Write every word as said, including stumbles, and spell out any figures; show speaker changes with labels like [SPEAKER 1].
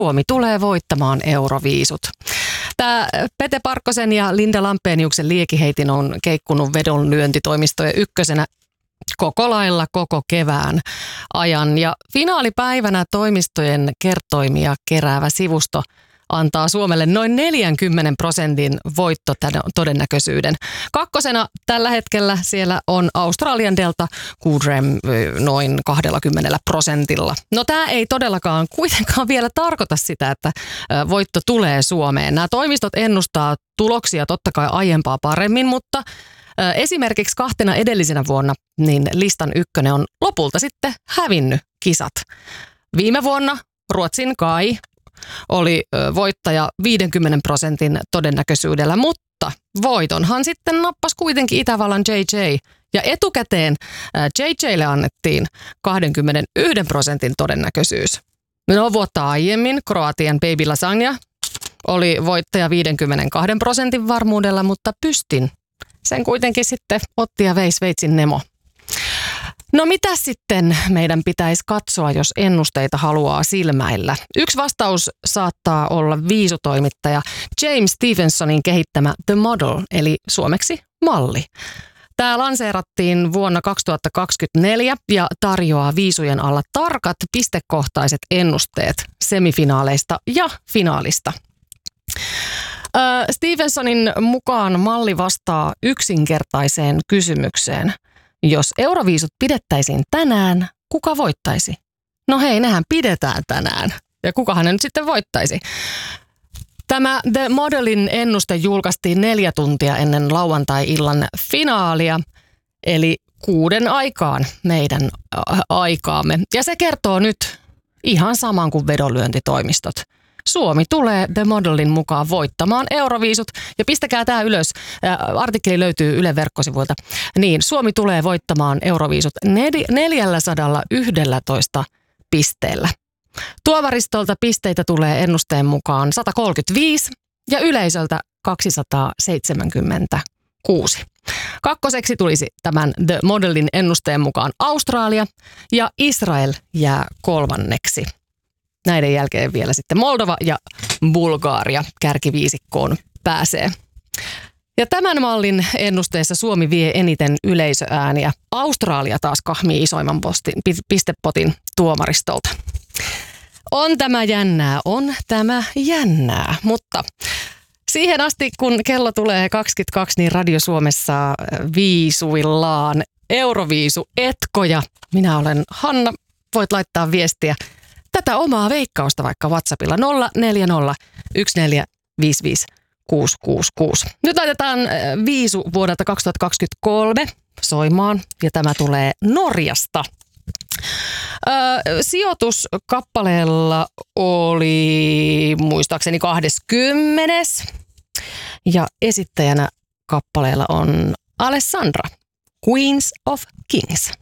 [SPEAKER 1] Suomi tulee voittamaan Euroviisut. Tämä Pete Parkkosen ja Linda Lampeniuksen liekiheitin on keikkunut vedonlyöntitoimistojen ykkösenä koko lailla koko kevään ajan. Ja finaalipäivänä toimistojen kertoimia keräävä sivusto antaa Suomelle noin neljänkymmenen prosentin voittotodennäköisyyden. Kakkosena tällä hetkellä siellä on Australian Delta Goodrem noin kaksikymmentä prosentilla. No tämä ei todellakaan kuitenkaan vielä tarkoita sitä, että voitto tulee Suomeen. Nämä toimistot ennustaa tuloksia totta kai aiempaa paremmin, mutta esimerkiksi kahtena edellisenä vuonna niin listan ykkönen on lopulta sitten hävinnyt kisat. Viime vuonna Ruotsin Kai oli voittaja viidenkymmenen prosentin todennäköisyydellä, mutta voitonhan sitten nappasi kuitenkin Itävallan J J. Ja etukäteen J J:lle annettiin kaksikymmentäyksi prosentin todennäköisyys. No vuotta aiemmin Kroatian Baby Lasagna oli voittaja viidenkymmenenkahden prosentin varmuudella, mutta Pystin sen kuitenkin sitten otti ja vei Sveitsin Nemo. No mitä sitten meidän pitäisi katsoa, jos ennusteita haluaa silmäillä? Yksi vastaus saattaa olla viisutoimittaja James Stevensonin kehittämä The Model, eli suomeksi malli. Tämä lanseerattiin vuonna kaksituhattakaksikymmentäneljä ja tarjoaa viisujen alla tarkat pistekohtaiset ennusteet semifinaaleista ja finaalista. Stevensonin mukaan malli vastaa yksinkertaiseen kysymykseen. Jos Euroviisut pidettäisiin tänään, kuka voittaisi? No hei, nehän pidetään tänään. Ja kukahan ne nyt sitten voittaisi? Tämä The Modelin ennuste julkaistiin neljä tuntia ennen lauantai-illan finaalia, eli kuuden aikaan meidän aikaamme. Ja se kertoo nyt ihan saman kuin vedonlyöntitoimistot. Suomi tulee The Modelin mukaan voittamaan Euroviisut. Ja pistäkää tämä ylös. Artikkeli löytyy Ylen verkkosivuilta. Niin, Suomi tulee voittamaan Euroviisut neljälläsadallayksitoista pisteellä. Tuomaristolta pisteitä tulee ennusteen mukaan sata kolmekymmentäviisi ja yleisöltä kaksisataaseitsemänkymmentäkuusi. Kakkoseksi tulisi tämän The Modelin ennusteen mukaan Australia ja Israel jää kolmanneksi. Näiden jälkeen vielä sitten Moldova ja Bulgaria kärkiviisikkoon pääsee. Ja tämän mallin ennusteessa Suomi vie eniten yleisöääniä. Australia taas kahmii isoimman postin, pistepotin tuomaristolta. On tämä jännää, on tämä jännää, mutta siihen asti kun kello tulee kaksikymmentäkaksi, niin Radio Suomessa viisuillaan Euroviisu etkoja. Minä olen Hanna, voit laittaa viestiä. Tätä omaa veikkausta vaikka WhatsAppilla nolla neljä nolla yksi neljä viisi viisi kuusi kuusi kuusi. Nyt laitetaan viisu vuodelta kaksituhattakaksikymmentäkolme soimaan ja tämä tulee Norjasta. Ö, sijoitus kappaleella oli muistaakseni kaksikymmentä ja esittäjänä kappaleella on Alessandra, Queens of Kings.